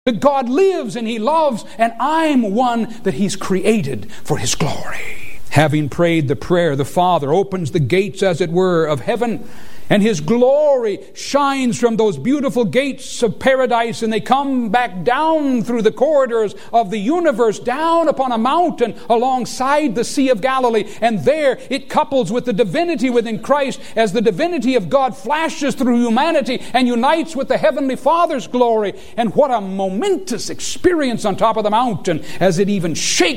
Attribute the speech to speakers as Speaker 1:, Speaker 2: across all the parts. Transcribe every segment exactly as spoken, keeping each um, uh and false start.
Speaker 1: That God lives and He loves, and I'm one that He's created for His glory. Having prayed the prayer, the Father opens the gates, as it were, of heaven, and His glory shines from those beautiful gates of paradise, and they come back down through the corridors of the universe, down upon a mountain alongside the Sea of Galilee. And there it couples with the divinity within Christ as the divinity of God flashes through humanity and unites with the Heavenly Father's glory. And what a momentous experience on top of the mountain as it even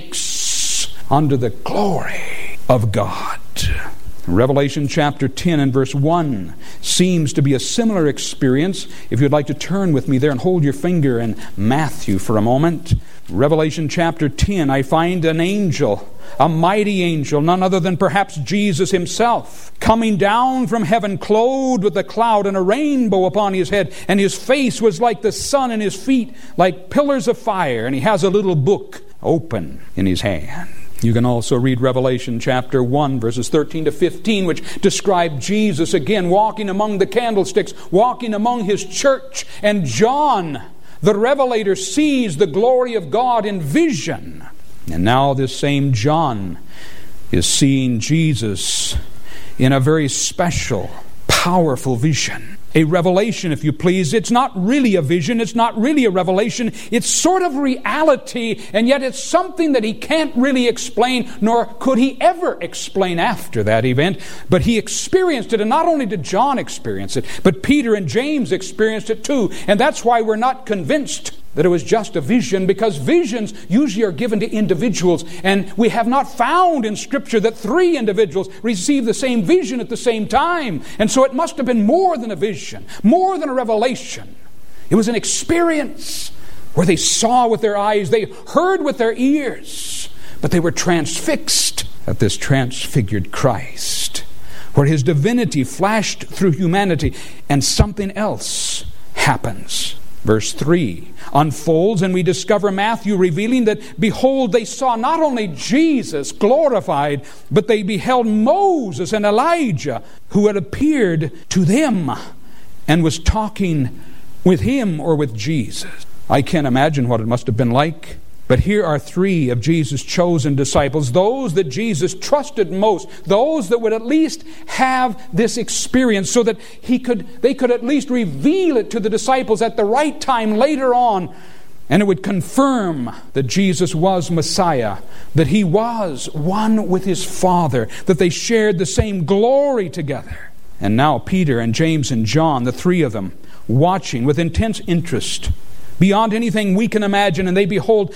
Speaker 1: shakes under the glory of God. Revelation chapter ten and verse one seems to be a similar experience. If you'd like to turn with me there and hold your finger in Matthew for a moment. Revelation chapter ten, I find an angel, a mighty angel, none other than perhaps Jesus Himself, coming down from heaven, clothed with a cloud and a rainbow upon His head, and His face was like the sun, and His feet like pillars of fire, and He has a little book open in His hand. You can also read Revelation chapter one, verses thirteen to fifteen, which describe Jesus again walking among the candlesticks, walking among His church. And John, the Revelator, sees the glory of God in vision. And now this same John is seeing Jesus in a very special, powerful vision. A revelation, if you please. It's not really a vision. It's not really a revelation. It's sort of reality, and yet it's something that he can't really explain, nor could he ever explain after that event. But he experienced it, and not only did John experience it, but Peter and James experienced it too. And that's why we're not convinced that it was just a vision, because visions usually are given to individuals, and we have not found in Scripture that three individuals received the same vision at the same time. And so it must have been more than a vision, more than a revelation. It was an experience where they saw with their eyes, they heard with their ears, but they were transfixed at this transfigured Christ, where His divinity flashed through humanity, and something else happens. Verse three unfolds, and we discover Matthew revealing that, behold, they saw not only Jesus glorified, but they beheld Moses and Elijah, who had appeared to them and was talking with him or with Jesus. I can't imagine what it must have been like. But here are three of Jesus' chosen disciples, those that Jesus trusted most, those that would at least have this experience so that he could, they could at least reveal it to the disciples at the right time later on. And it would confirm that Jesus was Messiah, that He was one with His Father, that they shared the same glory together. And now Peter and James and John, the three of them, watching with intense interest, beyond anything we can imagine, and they behold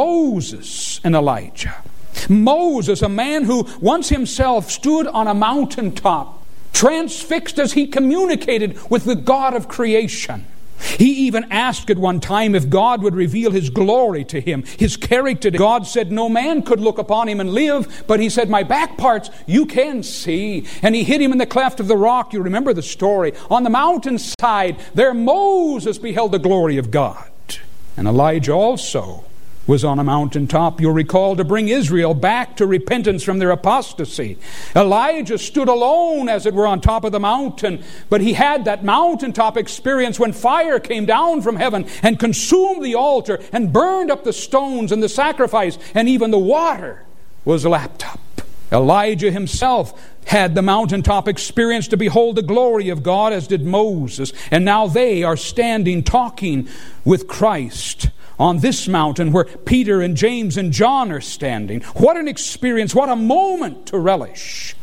Speaker 1: Moses and Elijah. Moses, a man who once himself stood on a mountaintop, transfixed as he communicated with the God of creation. He even asked at one time if God would reveal His glory to him, His character. God said no man could look upon him and live, but He said, my back parts you can see. And He hid him in the cleft of the rock. You remember the story. On the mountainside, there Moses beheld the glory of God. And Elijah also was on a mountaintop, you'll recall, to bring Israel back to repentance from their apostasy. Elijah stood alone, as it were, on top of the mountain, but he had that mountaintop experience when fire came down from heaven and consumed the altar and burned up the stones and the sacrifice, and even the water was lapped up. Elijah himself had the mountaintop experience to behold the glory of God, as did Moses. And now they are standing talking with Christ on this mountain where Peter and James and John are standing. What an experience, what a moment to relish.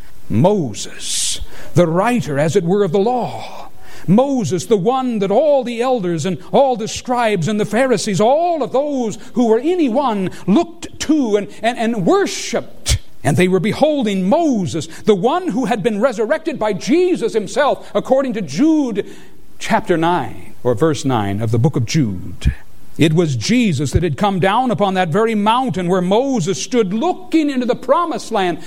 Speaker 1: Moses, the writer, as it were, of the law. Moses, the one that all the elders and all the scribes and the Pharisees, all of those who were anyone, looked to and, and, and worshipped. And they were beholding Moses, the one who had been resurrected by Jesus Himself, according to Jude chapter nine, or verse nine of the book of Jude. It was Jesus that had come down upon that very mountain where Moses stood looking into the promised land.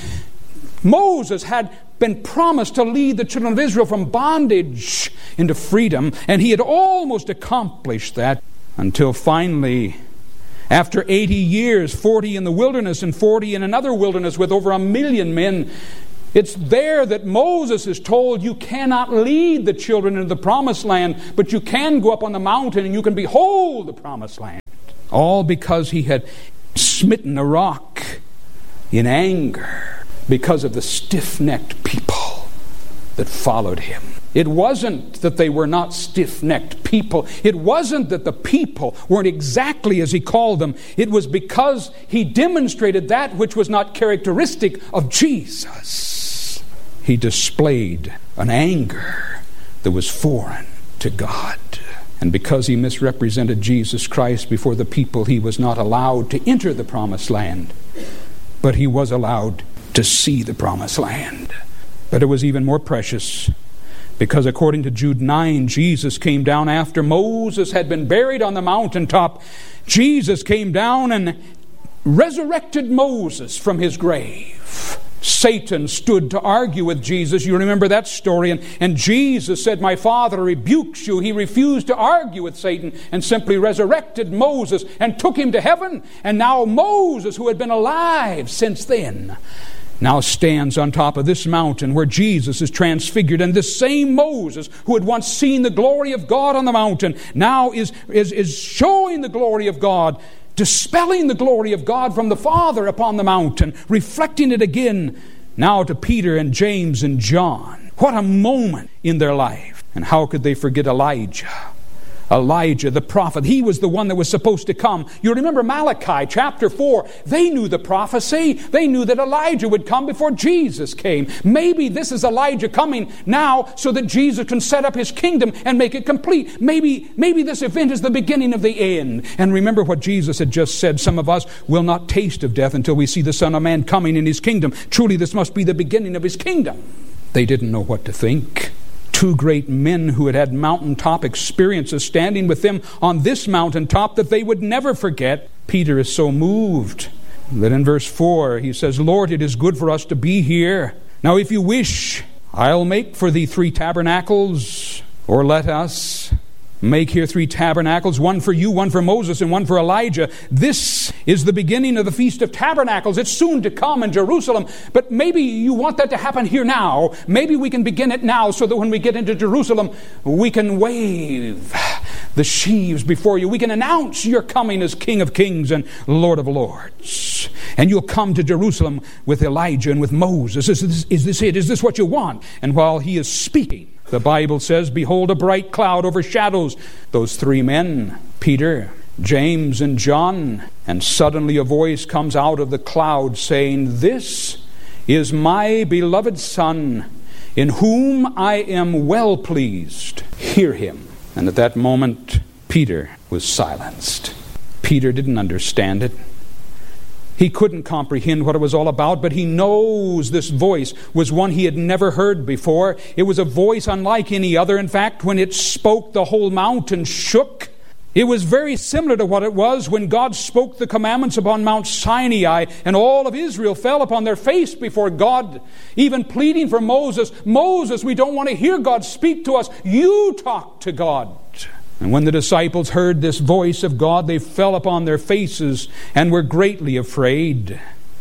Speaker 1: Moses had been promised to lead the children of Israel from bondage into freedom, and he had almost accomplished that until finally, after eighty years, forty in the wilderness and forty in another wilderness with over a million men, It's there that Moses is told you cannot lead the children into the promised land, but you can go up on the mountain and you can behold the promised land. All because he had smitten a rock in anger because of the stiff-necked people that followed him. It wasn't that they were not stiff-necked people. It wasn't that the people weren't exactly as he called them. It was because he demonstrated that which was not characteristic of Jesus. He displayed an anger that was foreign to God. And because he misrepresented Jesus Christ before the people, he was not allowed to enter the promised land. But he was allowed to see the promised land. But it was even more precious, because according to Jude nine, Jesus came down after Moses had been buried on the mountaintop. Jesus came down and resurrected Moses from his grave. Satan stood to argue with Jesus. You remember that story. And, and Jesus said, "My Father rebukes you." He refused to argue with Satan and simply resurrected Moses and took him to heaven. And now Moses, who had been alive since then, now stands on top of this mountain where Jesus is transfigured. And this same Moses who had once seen the glory of God on the mountain now is, is, is showing the glory of God, dispelling the glory of God from the Father upon the mountain, reflecting it again now to Peter and James and John. What a moment in their life. And how could they forget Elijah? Elijah, the prophet, he was the one that was supposed to come. You remember Malachi chapter four. They knew the prophecy. They knew that Elijah would come before Jesus came. Maybe this is Elijah coming now so that Jesus can set up his kingdom and make it complete. Maybe, maybe this event is the beginning of the end. And remember what Jesus had just said. Some of us will not taste of death until we see the Son of Man coming in his kingdom. Truly, this must be the beginning of his kingdom. They didn't know what to think. Two great men who had had mountaintop experiences standing with them on this mountaintop that they would never forget. Peter is so moved that in verse four he says, "Lord, it is good for us to be here. Now if you wish, I'll make for thee three tabernacles, or let us make here three tabernacles, one for you, one for Moses, and one for Elijah." This is the beginning of the Feast of Tabernacles. It's soon to come in Jerusalem, but maybe you want that to happen here now. Maybe we can begin it now so that when we get into Jerusalem, we can wave the sheaves before you. We can announce your coming as King of Kings and Lord of Lords. And you'll come to Jerusalem with Elijah and with Moses. Is this, is this it? Is this what you want? And while he is speaking, the Bible says, "Behold, a bright cloud overshadows those three men, Peter, James, and John. And suddenly a voice comes out of the cloud saying, 'This is my beloved Son, in whom I am well pleased. Hear him.'" And at that moment, Peter was silenced. Peter didn't understand it. He couldn't comprehend what it was all about, but he knows this voice was one he had never heard before. It was a voice unlike any other. In fact, when it spoke, the whole mountain shook. It was very similar to what it was when God spoke the commandments upon Mount Sinai, and all of Israel fell upon their face before God, even pleading for Moses. "Moses, we don't want to hear God speak to us. You talk to God." And when the disciples heard this voice of God, they fell upon their faces and were greatly afraid,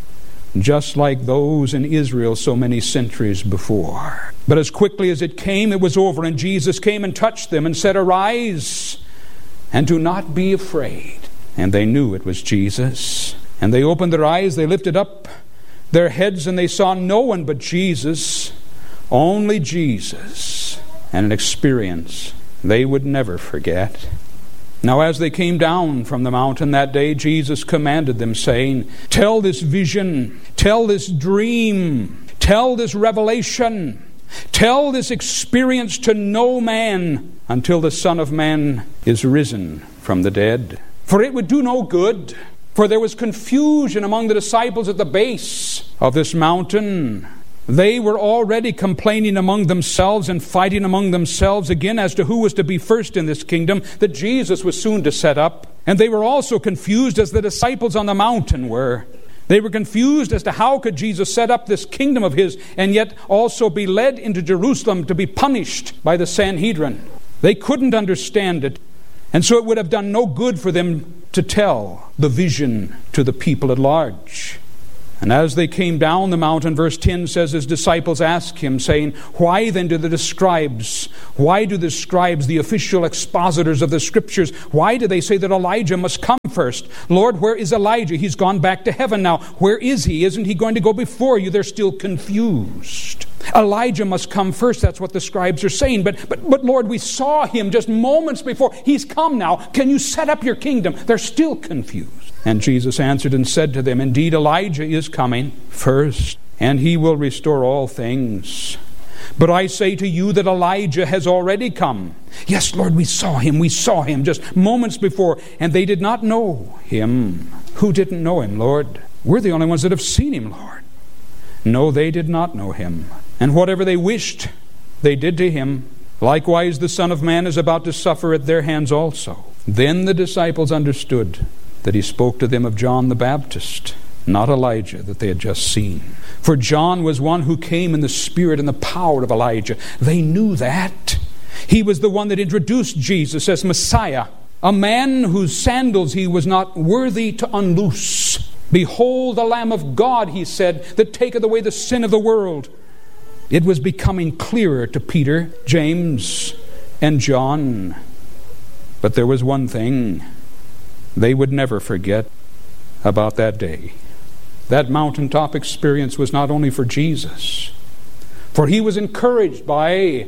Speaker 1: just like those in Israel so many centuries before. But as quickly as it came, it was over, and Jesus came and touched them and said, "Arise, and do not be afraid." And they knew it was Jesus. And they opened their eyes, they lifted up their heads, and they saw no one but Jesus, only Jesus, and an experience they would never forget. Now as they came down from the mountain that day, Jesus commanded them, saying, "Tell this vision, tell this dream, tell this revelation, tell this experience to no man until the Son of Man is risen from the dead. For it would do no good, for there was confusion among the disciples at the base of this mountain. They were already complaining among themselves and fighting among themselves again as to who was to be first in this kingdom that Jesus was soon to set up. And they were also confused as the disciples on the mountain were. They were confused as to how could Jesus set up this kingdom of his and yet also be led into Jerusalem to be punished by the Sanhedrin. They couldn't understand it. And so it would have done no good for them to tell the vision to the people at large. And as they came down the mountain, verse ten says, his disciples asked him, saying, why then do the scribes, why do the scribes, the official expositors of the Scriptures, why do they say that Elijah must come first? Lord, where is Elijah? He's gone back to heaven now. Where is he? Isn't he going to go before you? They're still confused. Elijah must come first. That's what the scribes are saying. But, but, but Lord, we saw him just moments before. He's come now. Can you set up your kingdom? They're still confused. And Jesus answered and said to them, indeed, Elijah is coming first, and he will restore all things. But I say to you that Elijah has already come. Yes, Lord, we saw him. We saw him just moments before, and they did not know him. Who didn't know him, Lord? We're the only ones that have seen him, Lord. No, they did not know him. And whatever they wished, they did to him. Likewise, the Son of Man is about to suffer at their hands also. Then the disciples understood that he spoke to them of John the Baptist, not Elijah that they had just seen. For John was one who came in the spirit and the power of Elijah. They knew that. He was the one that introduced Jesus as Messiah, a man whose sandals he was not worthy to unloose. Behold the Lamb of God, he said, that taketh away the sin of the world. It was becoming clearer to Peter, James, and John. But there was one thing they would never forget about that day. That mountaintop experience was not only for Jesus, for he was encouraged by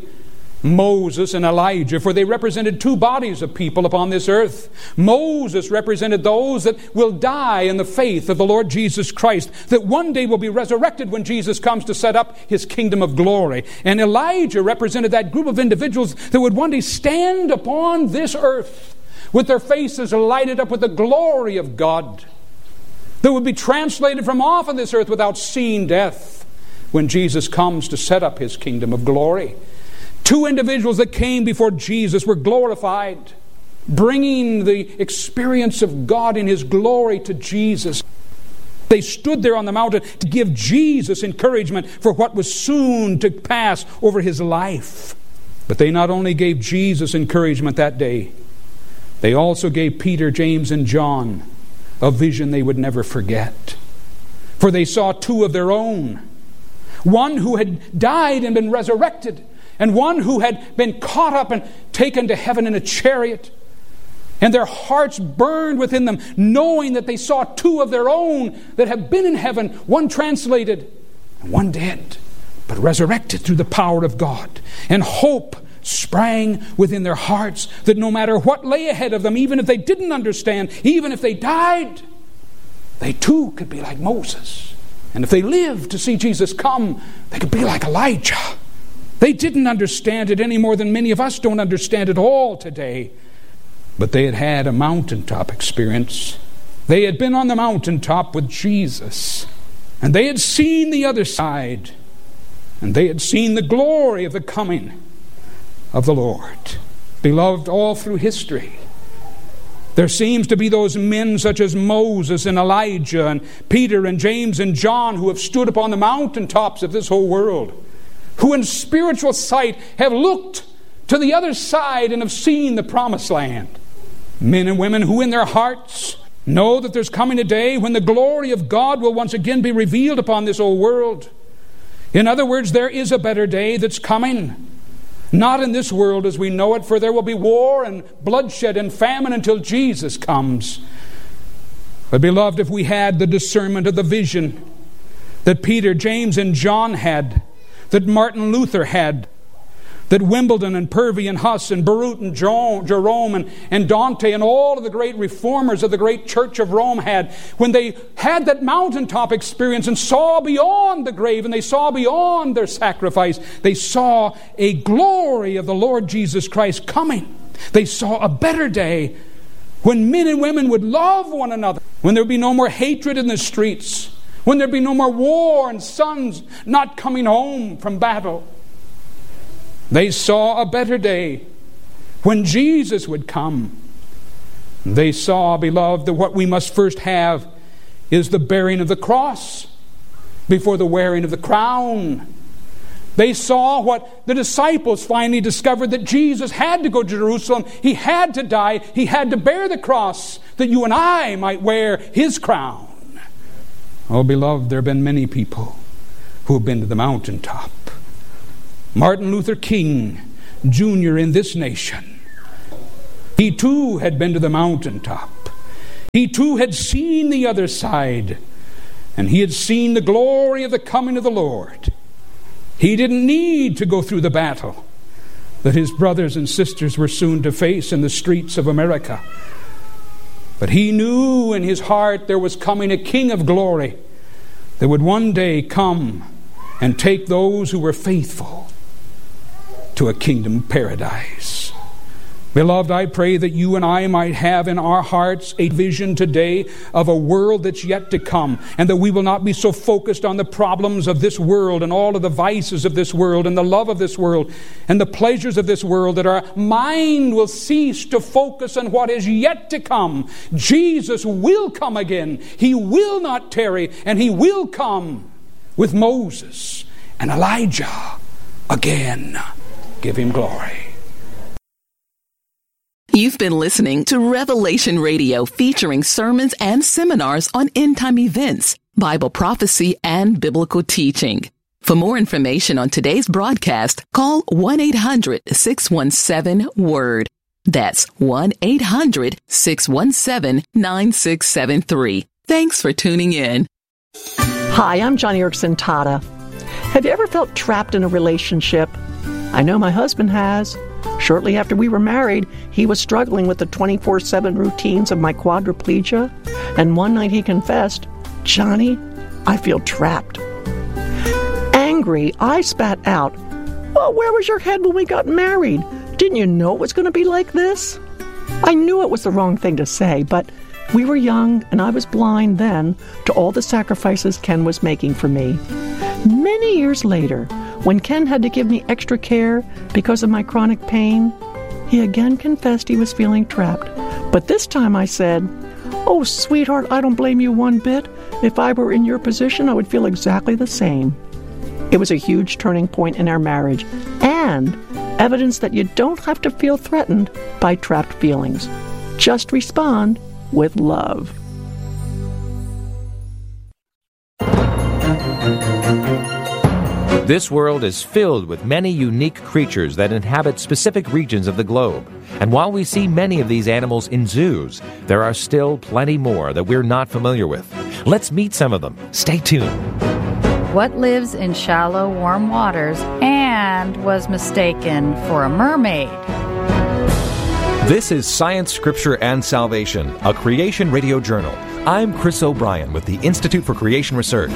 Speaker 1: Moses and Elijah, for they represented two bodies of people upon this earth. Moses represented those that will die in the faith of the Lord Jesus Christ, that one day will be resurrected when Jesus comes to set up his kingdom of glory. And Elijah represented that group of individuals that would one day stand upon this earth with their faces lighted up with the glory of God, that would be translated from off of this earth without seeing death when Jesus comes to set up his kingdom of glory. Two individuals that came before Jesus were glorified, bringing the experience of God in his glory to Jesus. They stood there on the mountain to give Jesus encouragement for what was soon to pass over his life. But they not only gave Jesus encouragement that day, they also gave Peter, James, and John a vision they would never forget. For they saw two of their own. One who had died and been resurrected, and one who had been caught up and taken to heaven in a chariot. And their hearts burned within them, knowing that they saw two of their own that have been in heaven, one translated and one dead, but resurrected through the power of God. And hope sprang within their hearts that no matter what lay ahead of them, even if they didn't understand, even if they died, they too could be like Moses. And if they lived to see Jesus come, they could be like Elijah. They didn't understand it any more than many of us don't understand it all today. But they had had a mountaintop experience. They had been on the mountaintop with Jesus. And they had seen the other side. And they had seen the glory of the coming of the Lord. Beloved, all through history, there seems to be those men such as Moses and Elijah and Peter and James and John who have stood upon the mountaintops of this whole world, who in spiritual sight have looked to the other side and have seen the promised land. Men and women who in their hearts know that there's coming a day when the glory of God will once again be revealed upon this old world. In other words, there is a better day that's coming. Not in this world as we know it, for there will be war and bloodshed and famine until Jesus comes. But beloved, if we had the discernment of the vision that Peter, James, and John had, that Martin Luther had, that Wimbledon and Purvey and Huss and Barut and Jerome and, and Dante and all of the great reformers of the great Church of Rome had, when they had that mountaintop experience and saw beyond the grave and they saw beyond their sacrifice, they saw a glory of the Lord Jesus Christ coming. They saw a better day when men and women would love one another, when there would be no more hatred in the streets, when there would be no more war and sons not coming home from battle. They saw a better day when Jesus would come. They saw, beloved, that what we must first have is the bearing of the cross before the wearing of the crown. They saw what the disciples finally discovered, that Jesus had to go to Jerusalem. He had to die. He had to bear the cross that you and I might wear his crown. Oh, beloved, there have been many people who have been to the mountaintop. Martin Luther King Junior in this nation, he too had been to the mountaintop. He too had seen the other side, and he had seen the glory of the coming of the Lord. He didn't need to go through the battle that his brothers and sisters were soon to face in the streets of America. But he knew in his heart there was coming a King of glory that would one day come and take those who were faithful to a kingdom paradise. Beloved, I pray that you and I might have in our hearts a vision today of a world that's yet to come, and that we will not be so focused on the problems of this world and all of the vices of this world and the love of this world and the pleasures of this world, that our mind will cease to focus on what is yet to come. Jesus will come again. He will not tarry, and he will come with Moses and Elijah again. Give him glory.
Speaker 2: You've been listening to Revelation Radio, featuring sermons and seminars on end-time events, Bible prophecy, and biblical teaching. For more information on today's broadcast, call one eight hundred six one seven WORD. That's one eight hundred six one seven nine six seven three. Thanks for tuning in.
Speaker 3: Hi, I'm Johnny Erickson Tata. Have you ever felt trapped in a relationship? I know my husband has. Shortly after we were married, he was struggling with the twenty-four seven routines of my quadriplegia, and one night he confessed, "Johnny, I feel trapped." Angry, I spat out, "Well, where was your head when we got married? Didn't you know it was going to be like this?" I knew it was the wrong thing to say, but we were young, and I was blind then to all the sacrifices Ken was making for me. Many years later, when Ken had to give me extra care because of my chronic pain, he again confessed he was feeling trapped. But this time I said, "Oh, sweetheart, I don't blame you one bit. If I were in your position, I would feel exactly the same." It was a huge turning point in our marriage, and evidence that you don't have to feel threatened by trapped feelings. Just respond with love.
Speaker 4: This world is filled with many unique creatures that inhabit specific regions of the globe. And while we see many of these animals in zoos, there are still plenty more that we're not familiar with. Let's meet some of them. Stay tuned.
Speaker 5: What lives in shallow, warm waters and was mistaken for a mermaid?
Speaker 6: This is Science, Scripture, and Salvation, a Creation Radio Journal. I'm Chris O'Brien with the Institute for Creation Research.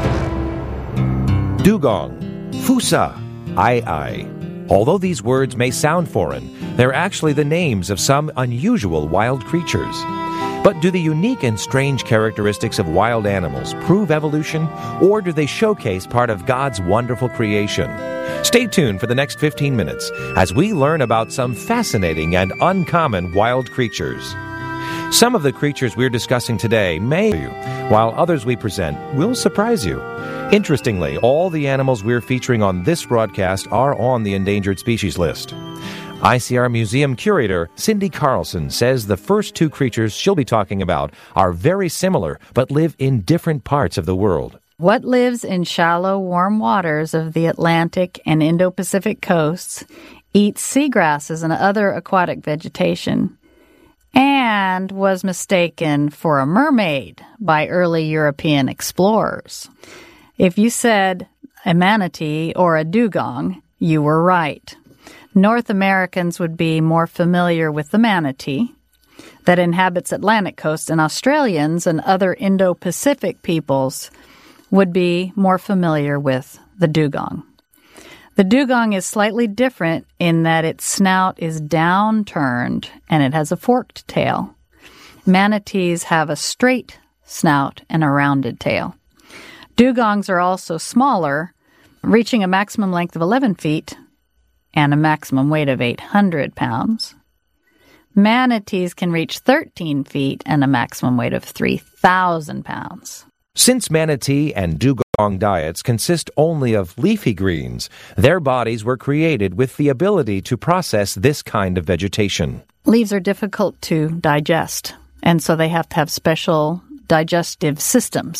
Speaker 4: Dugong, Fusa, Ai Ai. Although these words may sound foreign, they're actually the names of some unusual wild creatures. But do the unique and strange characteristics of wild animals prove evolution, or do they showcase part of God's wonderful creation? Stay tuned for the next fifteen minutes as we learn about some fascinating and uncommon wild creatures. Some of the creatures we're discussing today may, while others we present will surprise you. Interestingly, all the animals we're featuring on this broadcast are on the endangered species list. I C R Museum curator Cindy Carlson says the first two creatures she'll be talking about are very similar but live in different parts of the world.
Speaker 5: What lives in shallow, warm waters of the Atlantic and Indo-Pacific coasts, eats seagrasses and other aquatic vegetation, and was mistaken for a mermaid by early European explorers. If you said a manatee or a dugong, you were right. North Americans would be more familiar with the manatee that inhabits Atlantic coast, and Australians and other Indo-Pacific peoples would be more familiar with the dugong. The dugong is slightly different in that its snout is downturned and it has a forked tail. Manatees have a straight snout and a rounded tail. Dugongs are also smaller, reaching a maximum length of eleven feet and a maximum weight of eight hundred pounds. Manatees can reach thirteen feet and a maximum weight of three thousand pounds.
Speaker 4: Since manatee and dugong diets consist only of leafy greens, their bodies were created with the ability to process this kind of vegetation.
Speaker 5: Leaves are difficult to digest, and so they have to have special digestive systems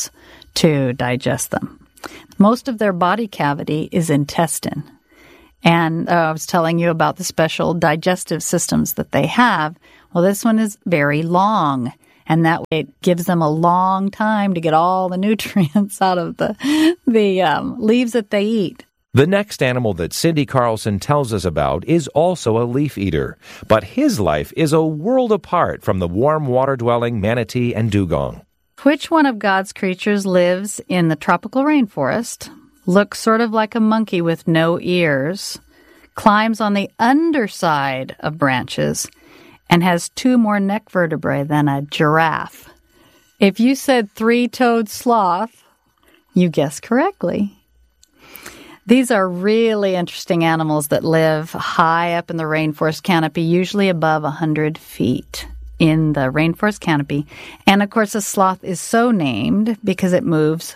Speaker 5: to digest them. Most of their body cavity is intestine. And uh, I was telling you about the special digestive systems that they have. Well, this one is very long, and that way it gives them a long time to get all the nutrients out of the, the um, leaves that they eat.
Speaker 4: The next animal that Cindy Carlson tells us about is also a leaf eater, but his life is a world apart from the warm water-dwelling manatee and dugong.
Speaker 5: Which one of God's creatures lives in the tropical rainforest, looks sort of like a monkey with no ears, climbs on the underside of branches, and has two more neck vertebrae than a giraffe? If you said three-toed sloth, you guessed correctly. These are really interesting animals that live high up in the rainforest canopy, usually above one hundred feet in the rainforest canopy. And, of course, a sloth is so named because it moves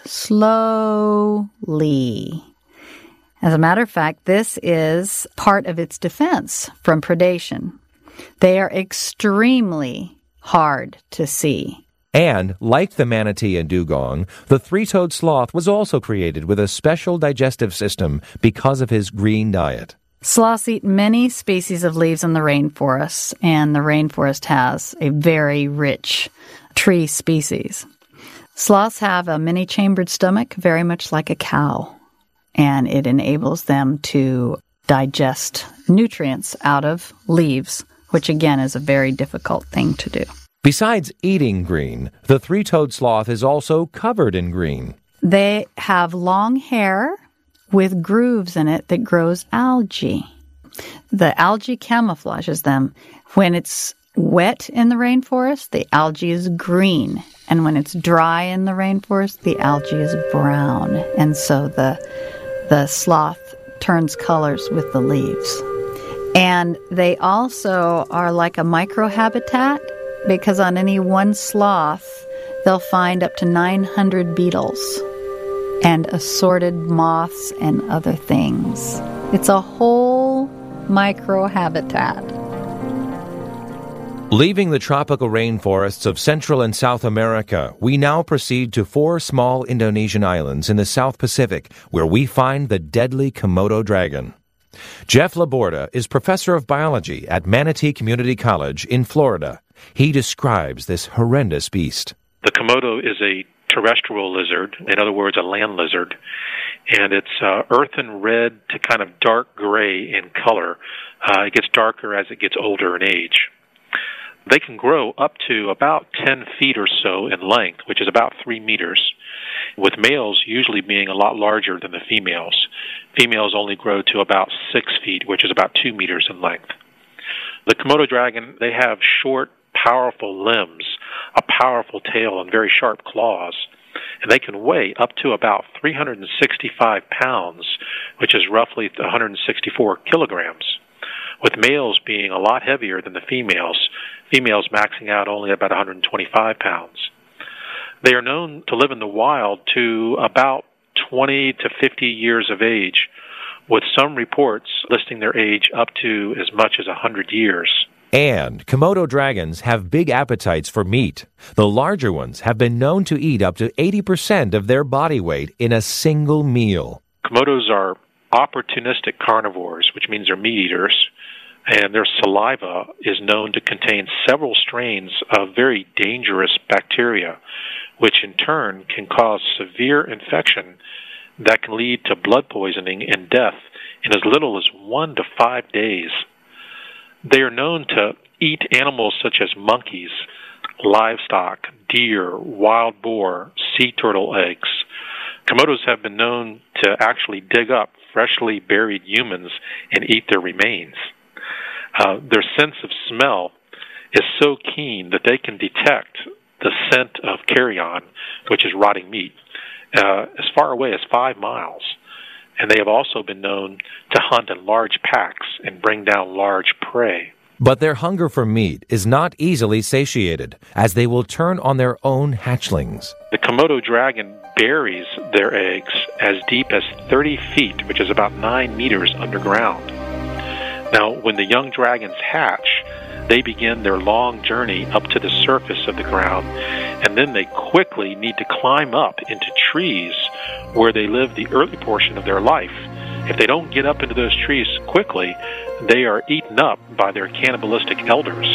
Speaker 5: slowly. As a matter of fact, this is part of its defense from predation. They are extremely hard to see.
Speaker 4: And, like the manatee and dugong, the three-toed sloth was also created with a special digestive system because of his green diet.
Speaker 5: Sloths eat many species of leaves in the rainforest, and the rainforest has a very rich tree species. Sloths have a many-chambered stomach, very much like a cow, and it enables them to digest nutrients out of leaves, which again is a very difficult thing to do.
Speaker 4: Besides eating green, the three-toed sloth is also covered in green.
Speaker 5: They have long hair with grooves in it that grows algae. The algae camouflages them. When it's wet in the rainforest, the algae is green. And when it's dry in the rainforest, the algae is brown. And so the, the sloth turns colors with the leaves. And they also are like a microhabitat, because on any one sloth, they'll find up to nine hundred beetles and assorted moths and other things. It's a whole microhabitat.
Speaker 4: Leaving the tropical rainforests of Central and South America, we now proceed to four small Indonesian islands in the South Pacific, where we find the deadly Komodo dragon. Jeff Laborda is professor of biology at Manatee Community College in Florida. He describes this horrendous beast.
Speaker 7: The Komodo is a terrestrial lizard, in other words, a land lizard, and it's uh, earthen red to kind of dark gray in color. Uh, it gets darker as it gets older in age. They can grow up to about ten feet or so in length, which is about three meters, with males usually being a lot larger than the females. Females only grow to about six feet, which is about two meters in length. The Komodo dragon, they have short, powerful limbs, a powerful tail, and very sharp claws. And they can weigh up to about three hundred sixty-five pounds, which is roughly one hundred sixty-four kilograms, with males being a lot heavier than the females, females maxing out only about one hundred twenty-five pounds. They are known to live in the wild to about twenty to fifty years of age, with some reports listing their age up to as much as one hundred years.
Speaker 4: And Komodo dragons have big appetites for meat. The larger ones have been known to eat up to eighty percent of their body weight in a single meal.
Speaker 7: Komodos are opportunistic carnivores, which means they're meat eaters, and their saliva is known to contain several strains of very dangerous bacteria, which in turn can cause severe infection that can lead to blood poisoning and death in as little as one to five days. They are known to eat animals such as monkeys, livestock, deer, wild boar, sea turtle eggs. Komodos have been known to actually dig up freshly buried humans and eat their remains. Uh, their sense of smell is so keen that they can detect the scent of carrion, which is rotting meat, uh, as far away as five miles. And they have also been known to hunt in large packs and bring down large prey.
Speaker 4: But their hunger for meat is not easily satiated, as they will turn on their own hatchlings.
Speaker 7: The Komodo dragon buries their eggs as deep as thirty feet, which is about nine meters underground. Now, when the young dragons hatch, they begin their long journey up to the surface of the ground, and then they quickly need to climb up into trees where they live the early portion of their life. If they don't get up into those trees quickly, they are eaten up by their cannibalistic elders.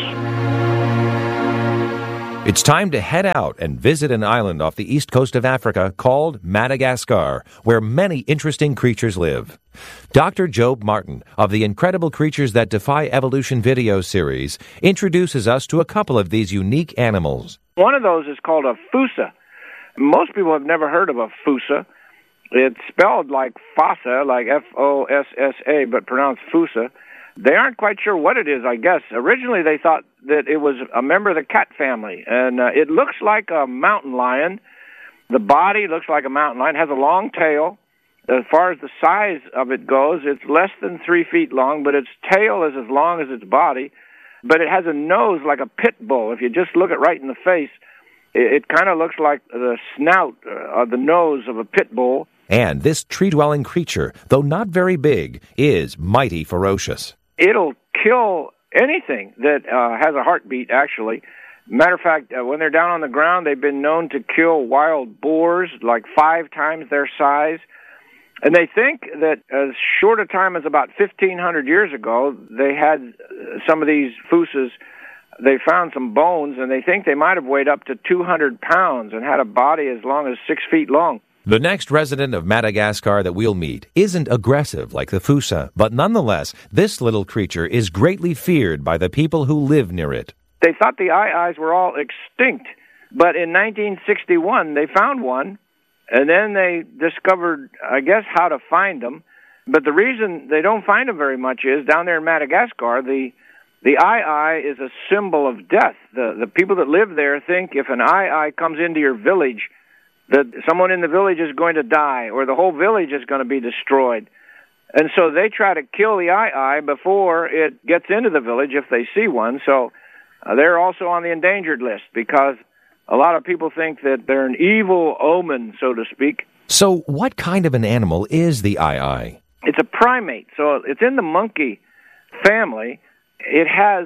Speaker 4: It's time to head out and visit an island off the east coast of Africa called Madagascar, where many interesting creatures live. Doctor Job Martin of the Incredible Creatures That Defy Evolution video series introduces us to a couple of these unique animals.
Speaker 8: One of those is called a fossa. Most people have never heard of a fossa. It's spelled like fossa, like F O S S A, but pronounced fossa. They aren't quite sure what it is, I guess. Originally, they thought that it was a member of the cat family, and uh, it looks like a mountain lion. The body looks like a mountain lion. It has a long tail. As far as the size of it goes, it's less than three feet long, but its tail is as long as its body. But it has a nose like a pit bull. If you just look it right in the face, it, it kind of looks like the snout or the nose of a pit bull.
Speaker 4: And this tree-dwelling creature, though not very big, is mighty ferocious.
Speaker 8: It'll kill anything that uh, has a heartbeat, actually. Matter of fact, uh, when they're down on the ground, they've been known to kill wild boars, like five times their size. And they think that as short a time as about fifteen hundred years ago, they had some of these fossas, they found some bones, and they think they might have weighed up to two hundred pounds and had a body as long as six feet long.
Speaker 4: The next resident of Madagascar that we'll meet isn't aggressive like the fossa, but nonetheless, this little creature is greatly feared by the people who live near it.
Speaker 8: They thought the aye-ayes were all extinct, but in nineteen sixty-one, they found one, and then they discovered, I guess, how to find them. But the reason they don't find them very much is, down there in Madagascar, the the aye-aye is a symbol of death. The, the people that live there think if an aye-aye comes into your village, that someone in the village is going to die, or the whole village is going to be destroyed. And so they try to kill the aye-aye before it gets into the village if they see one. So uh, they're also on the endangered list because a lot of people think that they're an evil omen, so to speak.
Speaker 4: So what kind of an animal is the aye-aye?
Speaker 8: It's a primate, so it's in the monkey family. It has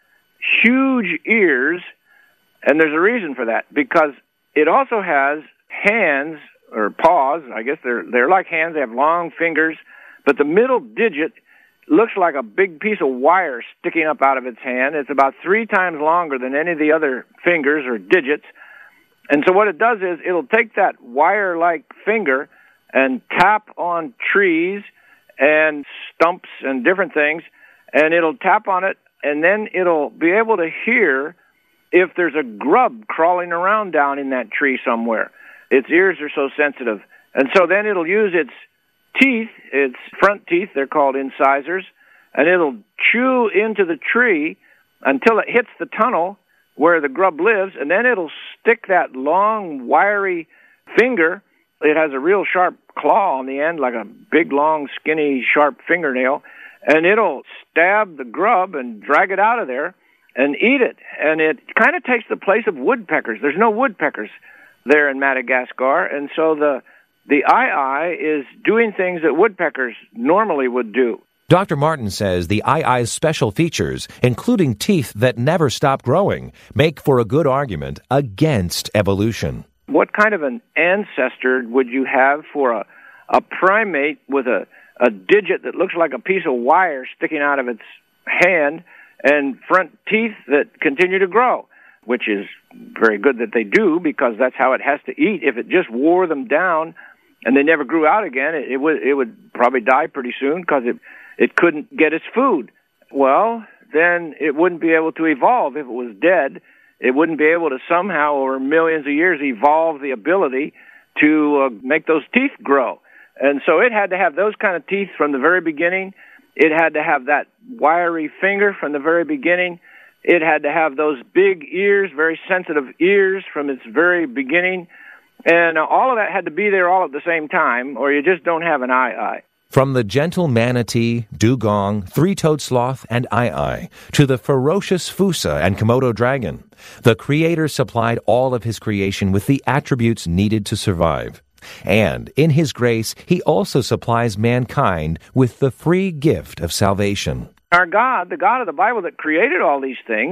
Speaker 8: huge ears, and there's a reason for that, because it also has hands, or paws, I guess they're they're like hands, they have long fingers, but the middle digit looks like a big piece of wire sticking up out of its hand. It's about three times longer than any of the other fingers or digits. And so what it does is it'll take that wire-like finger and tap on trees and stumps and different things, and it'll tap on it, and then it'll be able to hear if there's a grub crawling around down in that tree somewhere. Its ears are so sensitive. And so then it'll use its teeth, its front teeth, they're called incisors, and it'll chew into the tree until it hits the tunnel where the grub lives, and then it'll stick that long, wiry finger. It has a real sharp claw on the end, like a big, long, skinny, sharp fingernail, and it'll stab the grub and drag it out of there and eat it. And it kind of takes the place of woodpeckers. There's no woodpeckers there in Madagascar, and so the the aye-aye is doing things that woodpeckers normally would do.
Speaker 4: Doctor Martin says the aye-aye's special features, including teeth that never stop growing, make for a good argument against evolution.
Speaker 8: What kind of an ancestor would you have for a, a primate with a, a digit that looks like a piece of wire sticking out of its hand and front teeth that continue to grow? Which is very good that they do, because that's how it has to eat. If it just wore them down and they never grew out again, it, it would it would probably die pretty soon because it, it couldn't get its food. Well, then it wouldn't be able to evolve. If it was dead, it wouldn't be able to somehow, over millions of years, evolve the ability to uh, make those teeth grow. And so it had to have those kind of teeth from the very beginning. It had to have that wiry finger from the very beginning. It had to have those big ears, very sensitive ears from its very beginning. And uh, all of that had to be there all at the same time, or you just don't have an aye-aye.
Speaker 4: From the gentle manatee, dugong, three-toed sloth, and aye-aye, to the ferocious fossa and Komodo dragon, the Creator supplied all of His creation with the attributes needed to survive. And in His grace, He also supplies mankind with the free gift of salvation.
Speaker 8: Our God, the God of the Bible that created all these things,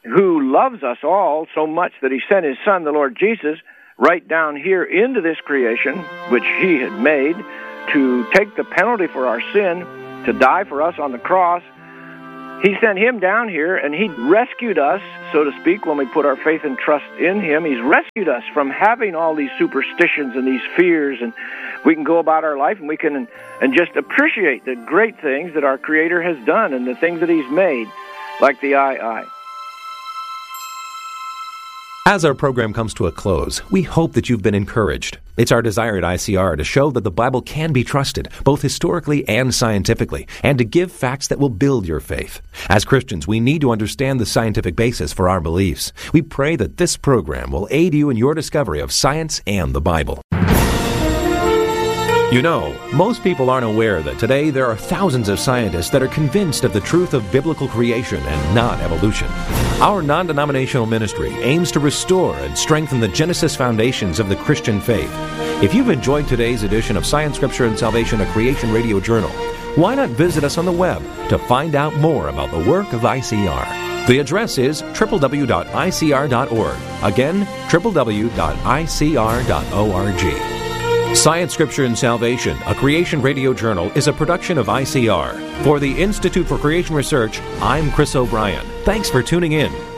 Speaker 8: who loves us all so much that he sent his Son, the Lord Jesus, right down here into this creation, which he had made, to take the penalty for our sin, to die for us on the cross. He sent him down here, and he rescued us, so to speak, when we put our faith and trust in him. He's rescued us from having all these superstitions and these fears, and we can go about our life and we can and just appreciate the great things that our Creator has done and the things that he's made, like the I I.
Speaker 6: As our program comes to a close, we hope that you've been encouraged. It's our desire at I C R to show that the Bible can be trusted, both historically and scientifically, and to give facts that will build your faith. As Christians, we need to understand the scientific basis for our beliefs. We pray that this program will aid you in your discovery of science and the Bible. You know, most people aren't aware that today there are thousands of scientists that are convinced of the truth of biblical creation and not evolution. Our non-denominational ministry aims to restore and strengthen the Genesis foundations of the Christian faith. If you've enjoyed today's edition of Science, Scripture, and Salvation, a Creation Radio Journal, why not visit us on the web to find out more about the work of I C R? The address is w w w dot i c r dot org. Again, w w w dot i c r dot org. Science, Scripture, and Salvation, a Creation Radio Journal, is a production of I C R. For the Institute for Creation Research, I'm Chris O'Brien. Thanks for tuning in.